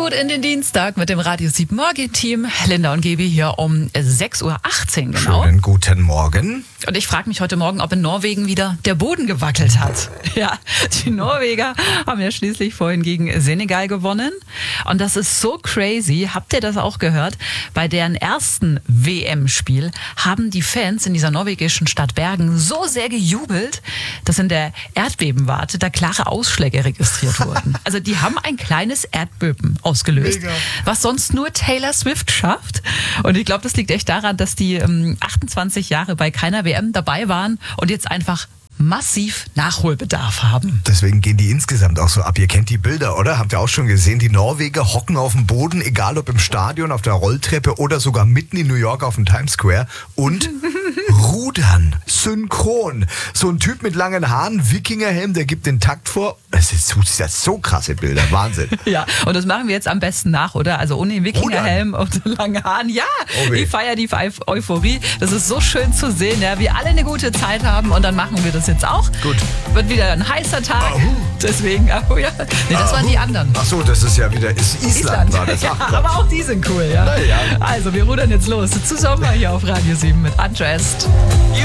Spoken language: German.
gut in den Dienstag mit dem Radio 7 Morgen-Team. Linda und Gaby hier um 6.18 Uhr genau. Schönen guten Morgen. Und ich frage mich heute Morgen, ob in Norwegen wieder der Boden gewackelt hat. Ja, die Norweger haben ja schließlich vorhin gegen Senegal gewonnen. Und das ist so crazy. Habt ihr das auch gehört? Bei deren ersten WM-Spiel haben die Fans in dieser norwegischen Stadt Bergen so sehr gejubelt, dass in der Erdbebenwarte da klare Ausschläge registriert wurden. Also die haben ein kleines Erdbeben ausgelöst, Mega. was sonst nur Taylor Swift schafft. Und ich glaube, das liegt echt daran, dass die 28 Jahre bei keiner WM dabei waren und jetzt einfach massiv Nachholbedarf haben. Deswegen gehen die insgesamt auch so ab. Ihr kennt die Bilder, oder? Habt ihr auch schon gesehen? Die Norweger hocken auf dem Boden, egal ob im Stadion, auf der Rolltreppe oder sogar mitten in New York auf dem Times Square und rudern synchron. So ein Typ mit langen Haaren, Wikingerhelm, der gibt den Takt vor. Das ist so krasse Bilder. Wahnsinn. Ja, und das machen wir jetzt am besten nach, oder? Also ohne den Wikingerhelm und lange Haaren. Ja, ich feiere die Euphorie. Das ist so schön zu sehen, ja, wie alle eine gute Zeit haben und dann machen wir das jetzt auch. Gut. Wird wieder ein heißer Tag. Deswegen, ja. Nee, das waren die anderen. Ach so, das ist ja wieder Island war das. Ja, Ach Gott. aber auch die sind cool, ja. Na ja. Also, wir rudern jetzt los. Zu Sommer hier auf Radio 7 mit Undressed.